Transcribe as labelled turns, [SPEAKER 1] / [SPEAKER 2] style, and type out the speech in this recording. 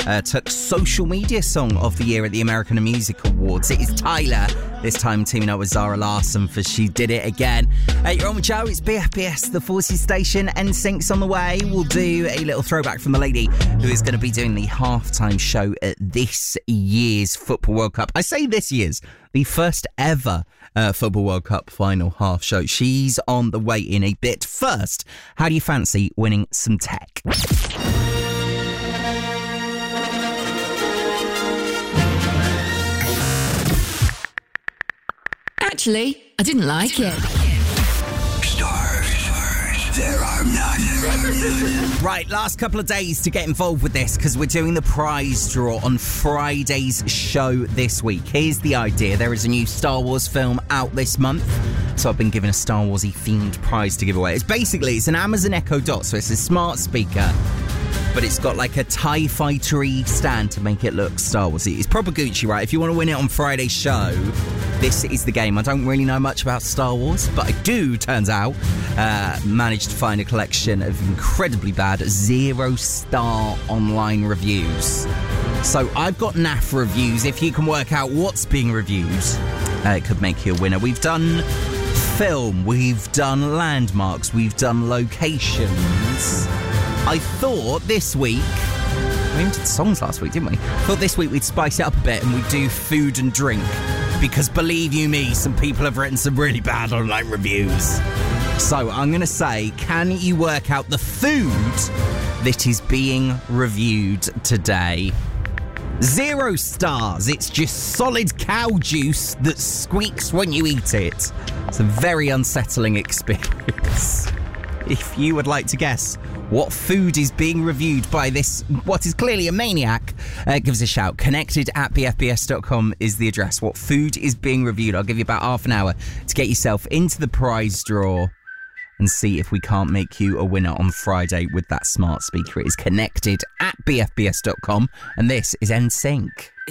[SPEAKER 1] took Social Media Song of the Year at the American Music Awards. It is Tyler, this time teaming up with Zara Larsson for She Did It Again. You're on with Joe, it's BFBS, the Forces Station, NSYNC's on the way. We'll do a little throwback from the lady who is going to be doing the halftime show at this year's Football World Cup. I say this year's, the first ever Football World Cup final half show. She's on the way in a bit. First, how do you fancy winning some tech?
[SPEAKER 2] Actually, I didn't like it.
[SPEAKER 3] Stars, there are none.
[SPEAKER 1] Right, last couple of days to get involved with this because we're doing the prize draw on Friday's show this week. Here's the idea. There is a new Star Wars film out this month, so I've been given a Star Wars-y themed prize to give away. It's an Amazon Echo Dot, so it's a smart speaker, but it's got like a TIE Fighter-y stand to make it look Star Wars-y. It's proper Gucci, right? If you want to win it on Friday's show, this is the game. I don't really know much about Star Wars, but I do, turns out, manage to find a collection of incredibly bad 0-star online reviews. So I've got naff reviews. If you can work out what's being reviewed, it could make you a winner. We've done film, we've done landmarks, we've done locations. I thought this week, we even did songs last week, didn't we? I thought this week we'd spice it up a bit and we'd do food and drink. Because believe you me, some people have written some really bad online reviews. So I'm going to say, can you work out the food that is being reviewed today? 0 stars. It's just solid cow juice that squeaks when you eat it. It's a very unsettling experience. If you would like to guess what food is being reviewed by this, what is clearly a maniac, give us a shout. Connected@bfbs.com is the address. What food is being reviewed? I'll give you about half an hour to get yourself into the prize draw and see if we can't make you a winner on Friday with that smart speaker. It is connected@bfbs.com, and this is NSYNC.